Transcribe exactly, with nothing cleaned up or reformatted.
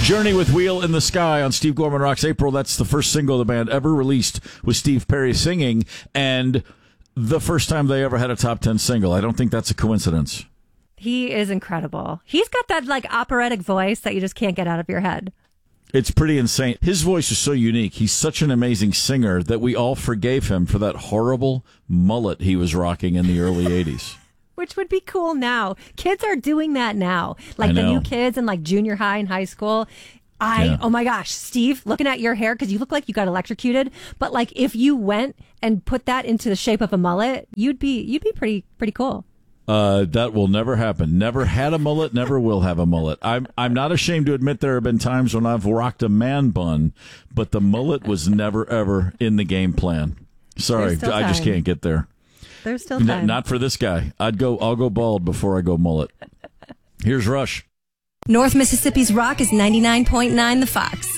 Journey with Wheel in the Sky on Steve Gorman Rocks April. That's the first single the band ever released with Steve Perry singing, and the first time they ever had a top ten single. I don't think that's a coincidence. He is incredible. He's got that like operatic voice that you just can't get out of your head. It's pretty insane. His voice is so unique. He's such an amazing singer that we all forgave him for that horrible mullet he was rocking in the early eighties. Which would be cool now. Kids are doing that now. Like the new kids in like junior high and high school. I, yeah. Oh my gosh, Steve, looking at your hair, because you look like you got electrocuted. But like if you went and put that into the shape of a mullet, you'd be you'd be pretty pretty cool. Uh, that will never happen. Never had a mullet, never will have a mullet. I'm I'm not ashamed to admit there have been times when I've rocked a man bun, but the mullet was never, ever in the game plan. Sorry, I just can't get there. There's still time. N- not for this guy. I'd go. I'll go bald before I go mullet. Here's Rush. North Mississippi's Rock is ninety-nine point nine The Fox.